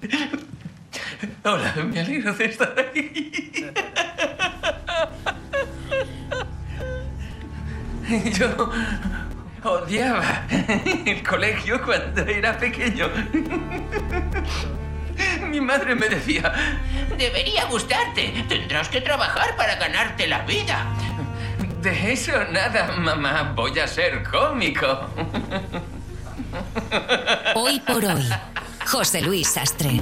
Hola, me alegro de estar aquí. Yo odiaba el colegio cuando era pequeño. Mi madre me decía: debería gustarte, tendrás que trabajar para ganarte la vida. De eso nada, mamá, voy a ser cómico. Hoy por hoy, José Luis Sastre.